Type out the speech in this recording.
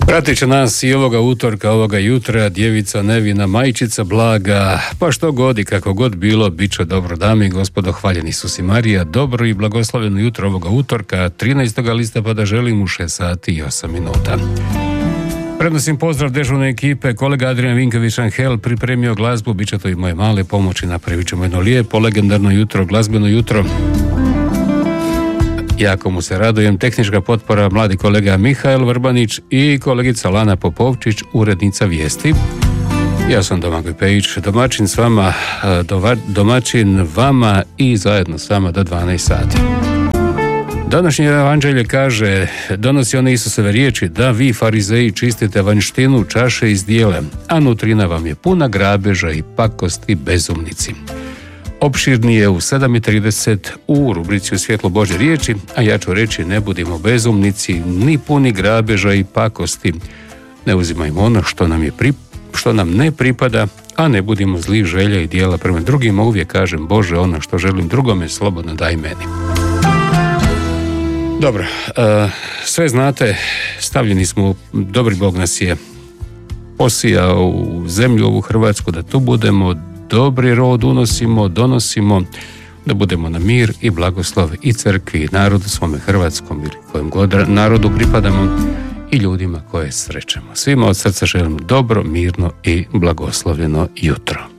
Pratit će nas i ovoga utorka, ovoga jutra, djevica nevina, majčica blaga, pa što god i kako god bilo, bit će dobro. Dame i gospodo, hvaljeni Isus i Marija, dobro i blagosloveno jutro ovoga utorka, 13. listopada, želim u 6 sati i 8 minuta. Prenosim pozdrav dežurne ekipe, kolega Adrian Vinković-Angel pripremio glazbu, bit će to i moje male pomoći, napravit ćemo jedno lijepo, legendarno jutro, glazbeno jutro. Jako mu se radujem. Tehnička potpora mladi kolega Mihael Vrbanić i kolegica Lana Popovčić, urednica vijesti. Ja sam Domagoj Pejić, domaćin vama i zajedno s vama do 12 sati. Današnje evanđelje kaže, donosi one Isusove riječi, da vi farizeji čistite vanjštinu čaše iz dijela, a nutrina vam je puna grabeža i pakosti, bezumnici. Opširnije u 7:30 u rubrici U svjetlu Božje riječi, a ja ću reći, ne budimo bezumnici, ni puni grabeža i pakosti. Ne uzimajmo ono što nam ne pripada, a ne budimo zlih želja i dijela prema drugima. Uvijek kažem, Bože, ono što želim drugome, slobodno daj meni. Dobro, sve znate, stavljeni smo, dobri Bog nas je posijao u zemlju ovu Hrvatsku, da tu budemo, dobri rod donosimo, da budemo na mir i blagoslov i crkvi i narodu svome hrvatskom ili kojem god narodu pripadamo i ljudima koje srećemo. Svima od srca želim dobro, mirno i blagoslovljeno jutro.